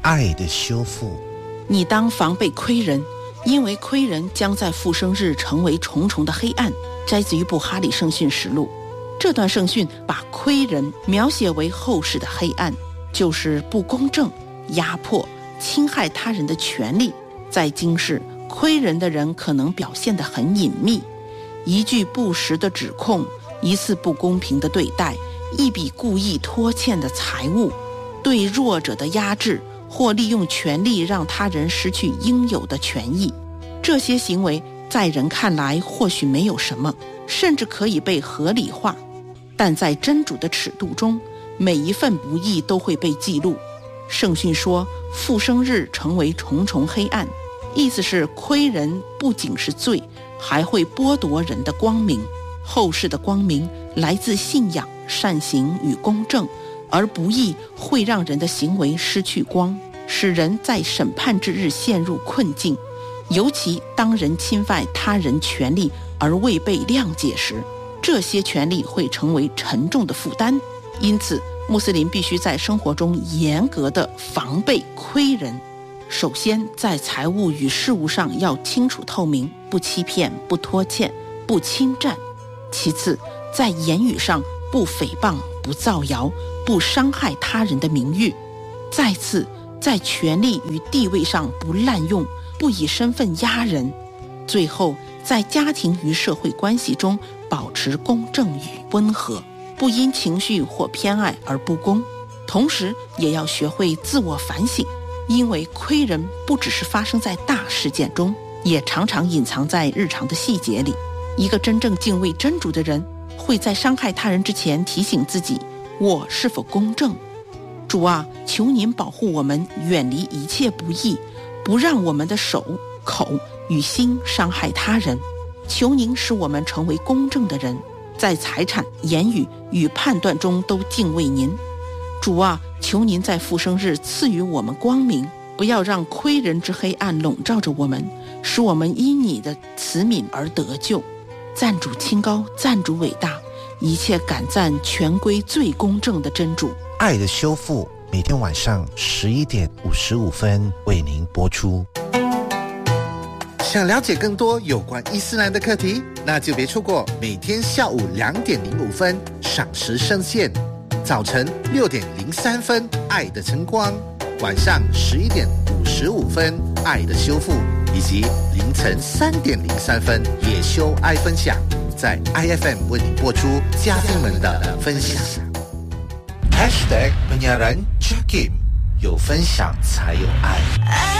爱的修复。 你当防备亏人，因为亏人将在复生日成为重重的黑暗。摘自于布哈里圣训实录。这段圣训把亏人描写为后世的黑暗，就是不公正、压迫、侵害他人的权利。在今世，亏人的人可能表现得很隐秘，一句不实的指控，一次不公平的对待，一笔故意拖欠的财物，对弱者的压制，或利用权力让他人失去应有的权益。这些行为在人看来或许没有什么，甚至可以被合理化，但在真主的尺度中，每一份不义都会被记录。圣训说，复生日成为重重黑暗，意思是亏人不仅是罪，还会剥夺人的光明。后世的光明来自信仰、善行与公正，而不义会让人的行为失去光，使人在审判之日陷入困境。尤其当人侵犯他人权利而未被谅解时，这些权利会成为沉重的负担。因此，穆斯林必须在生活中严格地防备亏人。首先，在财物与事物上要清楚透明，不欺骗、不拖欠、不侵占。其次，在言语上不诽谤、不造谣、不伤害他人的名誉。再次，在权力与地位上不滥用，不以身份压人。最后，在家庭与社会关系中保持公正与温和，不因情绪或偏爱而不公。同时也要学会自我反省，因为亏人不只是发生在大事件中，也常常隐藏在日常的细节里。一个真正敬畏真主的人，会在伤害他人之前提醒自己，我是否公正。主啊，求您保护我们远离一切不义，不让我们的手、口与心伤害他人。求您使我们成为公正的人，在财产、言语与判断中都敬畏您。主啊，求您在复生日赐予我们光明，不要让亏人之黑暗笼罩着我们，使我们因你的慈悯而得救。赞主清高，赞主伟大，一切感赞全归最公正的真主。 爱的修复每天晚上11点55分为您播出。 想了解更多有关伊斯兰的课题，那就别错过每天下午2点05分赏时圣线，早晨6点03分爱的晨光，晚上11点55分爱的修复，以及凌晨3点03分也修爱分享，在 IFM 为你播出嘉宾们的分享。 #penyiaran Jakim， 有分享才有爱。